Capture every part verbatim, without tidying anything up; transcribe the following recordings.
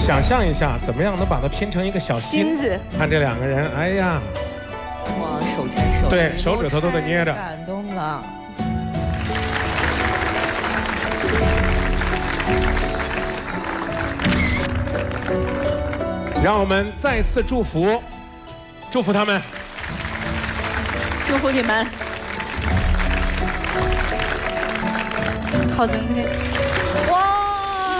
想象一下，怎么样能把它拼成一个小心？ 子。 看这两个人，哎呀， 哇，手牵手， 对，手指头都得捏着， 感动了。 让我们再次祝福，祝福他们， 祝福你们。好珍贵。哇！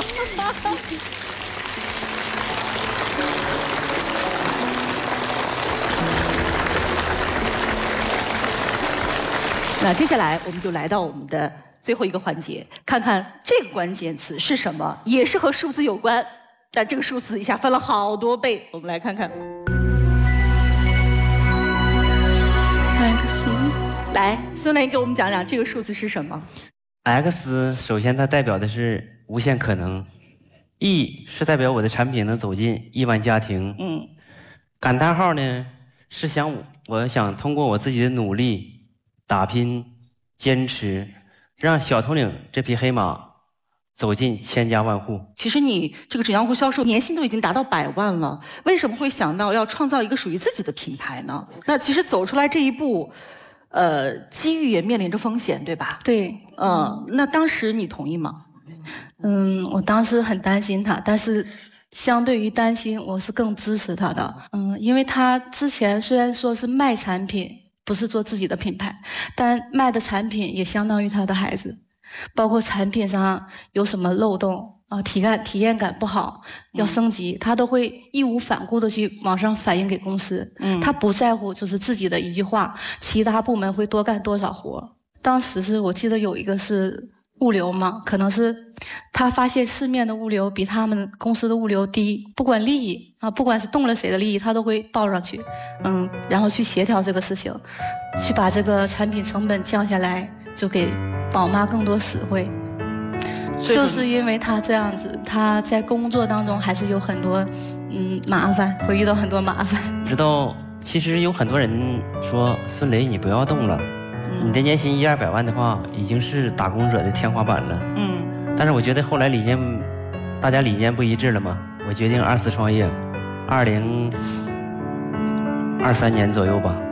那接下来我们就来到我们的最后一个环节，看看这个关键词是什么，也是和数字有关，但这个数字一下翻了好多倍，我们来看看。X， 来，孙雷给我们讲讲这个数字是什么 ？X 首先它代表的是无限可能 ，E 是代表我的产品能走进亿万家庭，嗯，感叹号呢是想我想通过我自己的努力。打拼、坚持，让小头领这匹黑马走进千家万户。 其实你这个纸浆糊销售年薪都已经达到百万了，为什么会想到要创造一个属于自己的品牌呢？那其实走出来这一步，呃，机遇也面临着风险，对吧？ 对， 嗯，那当时你同意吗？ 嗯，我当时很担心他，但是相对于担心，我是更支持他的。嗯，因为他之前虽然说是卖产品。不是做自己的品牌，但卖的产品也相当于他的孩子，包括产品上有什么漏洞啊，体感体验感不好，要升级，他都会义无反顾的去往上反映给公司。嗯，他不在乎就是自己的一句话，其他部门会多干多少活。当时是我记得有一个是物流嘛，可能是他发现市面的物流比他们公司的物流低，不管利益啊，不管是动了谁的利益，他都会报上去，嗯，然后去协调这个事情，去把这个产品成本降下来，就给宝妈更多实惠。就是因为他这样子，他在工作当中还是有很多嗯麻烦，会遇到很多麻烦。 知道，其实有很多人说孙雷，你不要动了。你的年薪一二百万的话，已经是打工者的天花板了。嗯，但是我觉得后来理念，大家理念不一致了嘛，我决定二次创业，二零二三年左右吧。